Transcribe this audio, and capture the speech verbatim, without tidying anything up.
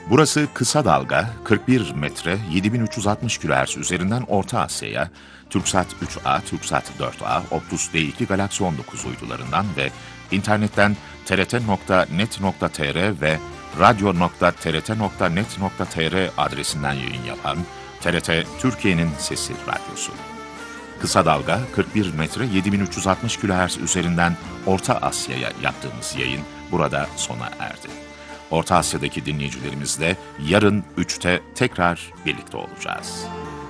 Burası kısa dalga kırk bir metre yedi bin üç yüz altmış kilohertz üzerinden Orta Asya'ya, TürkSat üç A, TürkSat dört A, Optus D iki Galaxy on dokuz uydularından ve internetten t r t nokta net nokta t r ve radyo nokta t r t nokta net nokta t r adresinden yayın yapan T R T Türkiye'nin Sesi Radyosu. Kısa dalga kırk bir metre yedi bin üç yüz altmış kilohertz üzerinden Orta Asya'ya yaptığımız yayın burada sona erdi. Orta Asya'daki dinleyicilerimizle yarın üçte tekrar birlikte olacağız.